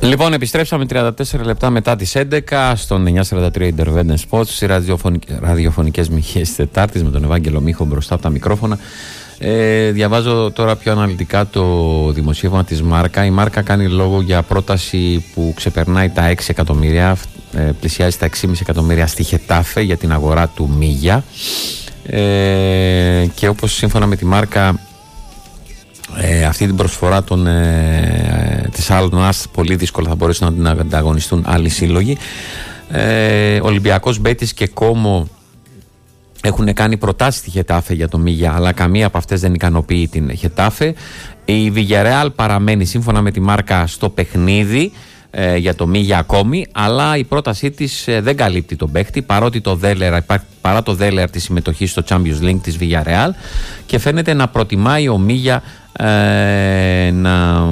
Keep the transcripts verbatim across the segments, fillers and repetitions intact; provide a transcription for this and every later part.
Λοιπόν, επιστρέψαμε τριάντα τέσσερα λεπτά μετά τις έντεκα στον εννιακόσια σαράντα τρία Independent Sports, στις ραδιοφωνικές, ραδιοφωνικές μυχές της Τετάρτης, με τον Ευάγγελο Μίχο μπροστά από τα μικρόφωνα. Ε, διαβάζω τώρα πιο αναλυτικά το δημοσίευμα της Μάρκα. Η Μάρκα κάνει λόγο για πρόταση που ξεπερνάει τα έξι εκατομμύρια, ε, πλησιάζει τα έξι κόμμα πέντε εκατομμύρια στη Χετάφε για την αγορά του Μίγια. Ε, και όπως σύμφωνα με τη Μάρκα, Ε, αυτή την προσφορά των, ε, της Al-Nassr πολύ δύσκολα θα μπορέσουν να την ανταγωνιστούν άλλοι σύλλογοι. ε, Ολυμπιακός, Μπέτις και Κόμο έχουν κάνει προτάσεις στη Χετάφε για το Μίγια, αλλά καμία από αυτές δεν ικανοποιεί την Χετάφε. Η Villarreal παραμένει σύμφωνα με τη Μάρκα στο παιχνίδι ε, για το Μίγια ακόμη, αλλά η πρότασή της ε, δεν καλύπτει τον παίχτη, παρότι το Δέλερ, παρά το Δέλερ τη συμμετοχή στο Champions League της Villarreal, και φαίνεται να προτιμάει ο Μίγια Ε, να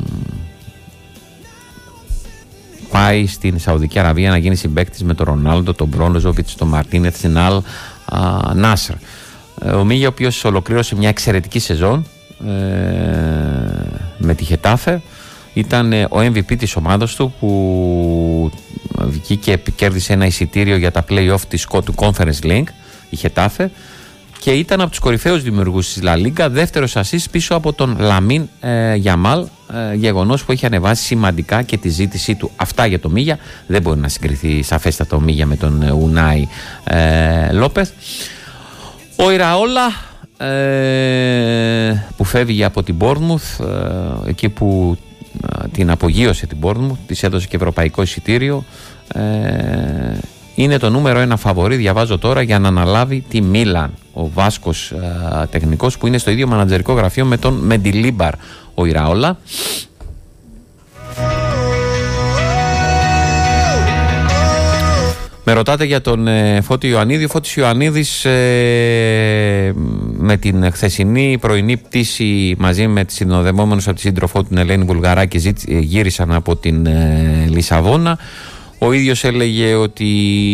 πάει στην Σαουδική Αραβία να γίνει συμπαίκτης με τον Ρονάλντο, τον Μπρόνζοβιτς, τον Μαρτίνεθ στην Al-Nassr. Ο Μίγια, ο οποίος ολοκλήρωσε μια εξαιρετική σεζόν ε, με τη Χετάφε, ήταν ο εμ βι πι της ομάδας του, που βγήκε και κέρδισε ένα εισιτήριο για τα play-off της του Conference League, η Χετάφε, και ήταν από τους κορυφαίους δημιουργούς της Λα Λίγκα, δεύτερος ασίστ πίσω από τον Λαμίν ε, Γιαμάλ, ε, γεγονός που έχει ανεβάσει σημαντικά και τη ζήτησή του. Αυτά για το Μίγια. Δεν μπορεί να συγκριθεί σαφέστατα ο Μίγια με τον Ουνάι ε, Λόπεθ. Ο Ιραόλα ε, που φεύγει από την Μπόρνμουθ, ε, εκεί που ε, την απογείωσε την Μπόρνμουθ, της έδωσε και ευρωπαϊκό εισιτήριο, ε, είναι το νούμερο ένα φαβορί, διαβάζω τώρα, για να αναλάβει τη Μίλαν. Ο Βάσκος α, τεχνικός, που είναι στο ίδιο μανατζερικό γραφείο με τον Μεντιλίμπαρ, ο Ιραόλα. Με ρωτάτε για τον ε, Φώτη Ιωαννίδη. Ο Φώτης Ιωαννίδης ε, με την χθεσινή πρωινή πτήση μαζί με τις συνοδευόμενους από τη σύντροφό του την Ελένη Βουλγαράκη γύρισαν από την ε, Λισαβόνα. Ο ίδιος έλεγε ότι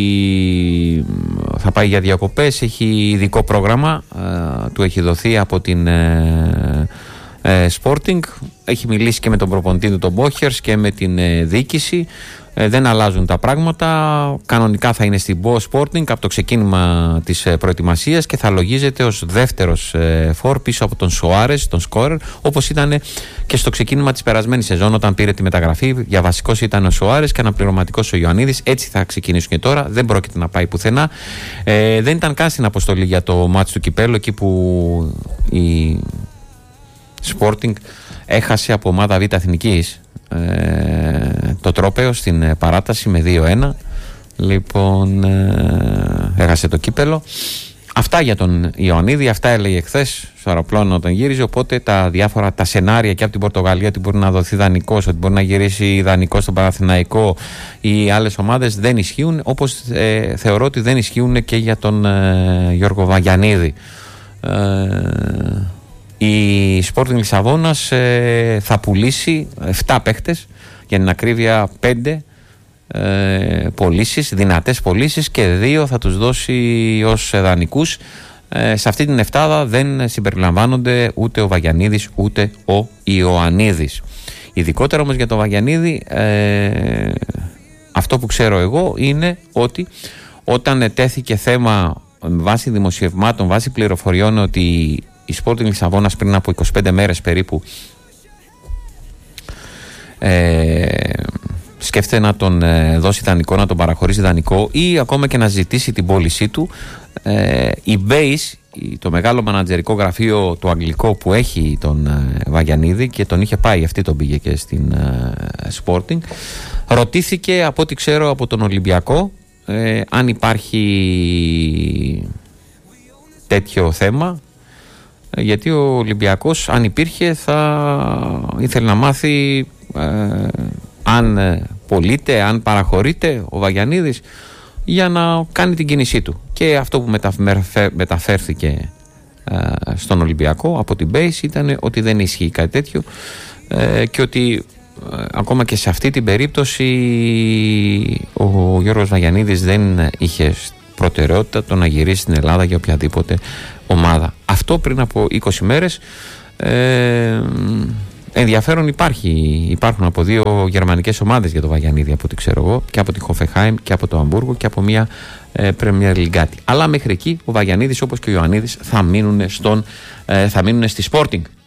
θα πάει για διακοπές, έχει ειδικό πρόγραμμα, ε, του έχει δοθεί από την ε, ε, Sporting, έχει μιλήσει και με τον προπονητή του τον Μπόχερς και με την ε, διοίκηση. Ε, δεν αλλάζουν τα πράγματα. Κανονικά θα είναι στην Sporting από το ξεκίνημα της ε, προετοιμασίας και θα λογίζεται ως δεύτερος ε, φορ πίσω από τον Σοάρες, τον σκόρερ, όπως ήταν και στο ξεκίνημα της περασμένης σεζόν όταν πήρε τη μεταγραφή. Για βασικός ήταν ο Σοάρες και αναπληρωματικός ο Ιωαννίδης. Έτσι θα ξεκινήσουν και τώρα. Δεν πρόκειται να πάει πουθενά. Ε, δεν ήταν καν στην αποστολή για το μάτς του Κυπέλλου, εκεί που η Sporting έχασε από ομάδα Β' Εθνικής Ε, το τρόπαιο στην ε, παράταση με δύο ένα. Λοιπόν, ε, έχασε το κύπελο. Αυτά για τον Ιωαννίδη, αυτά έλεγε χθες στο αεροπλάνο όταν γύριζε. Οπότε τα διάφορα τα σενάρια και από την Πορτογαλία, ότι μπορεί να δοθεί δανεικός, ότι μπορεί να γυρίσει δανεικός στον Παναθηναϊκό ή άλλες ομάδες, δεν ισχύουν, όπως ε, θεωρώ ότι δεν ισχύουν και για τον ε, Γιώργο Βαγιαννίδη. ε, Η Sporting Λισαβόνας ε, θα πουλήσει επτά παίχτες, για την ακρίβεια πέντε ε, πωλήσεις, δυνατές πωλήσεις, και δύο θα τους δώσει ως δανεικούς. Ε, σε αυτή την εφτάδα δεν συμπεριλαμβάνονται ούτε ο Βαγιαννίδης ούτε ο Ιωαννίδης. Ειδικότερα όμως για τον Βαγιαννίδη, ε, αυτό που ξέρω εγώ είναι ότι όταν τέθηκε θέμα βάσει δημοσιευμάτων, βάσει πληροφοριών, ότι η Sporting Λισαβόνας πριν από είκοσι πέντε μέρες περίπου ε, σκέφτεται να τον ε, δώσει δανεικό, να τον παραχωρήσει δανεικό ή ακόμα και να ζητήσει την πώλησή του, ε, η Base, το μεγάλο μανατζερικό γραφείο το αγγλικό που έχει τον ε, Βαγιαννίδη και τον είχε πάει, αυτή τον πήγε και στην ε, Sporting, ρωτήθηκε από ό,τι ξέρω από τον Ολυμπιακό ε, αν υπάρχει τέτοιο θέμα, γιατί ο Ολυμπιακός, αν υπήρχε, θα ήθελε να μάθει ε, αν ε, πωλείται, αν παραχωρείται ο Βαγιαννίδης, για να κάνει την κίνησή του. Και αυτό που μεταφε, μεταφέρθηκε ε, στον Ολυμπιακό από την Base ήταν ότι δεν ισχύει κάτι τέτοιο ε, και ότι ε, ακόμα και σε αυτή την περίπτωση ο Γιώργος Βαγιαννίδης δεν είχε προτεραιότητα το να γυρίσει στην Ελλάδα για οποιαδήποτε ομάδα. Αυτό πριν από είκοσι μέρες. Ε, ενδιαφέρον υπάρχει, υπάρχουν από δύο γερμανικές ομάδες για το Βαγιανίδη, από ό,τι ξέρω εγώ, και από τη Χοφεχάιμ και από το Αμβούργο και από μια ε, Πρέμιερ Λιγκάτη. Αλλά μέχρι εκεί ο Βαγιανίδης, όπως και ο Ιωαννίδης, θα μείνουν, στον, ε, θα μείνουν στη Sporting.